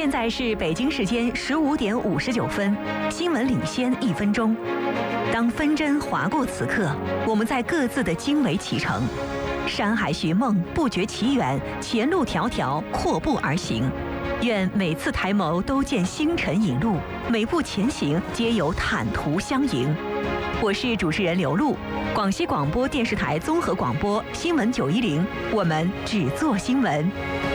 现在是北京时间15:59，新闻领先1分钟。当分针划过此刻，我们在各自的经纬启程。山海寻梦，不觉其远，前路迢迢，阔步而行。愿每次抬眸都见星辰引路，每步前行皆有坦途相迎。我是主持人刘璐，广西广播电视台综合广播新闻910，我们只做新闻。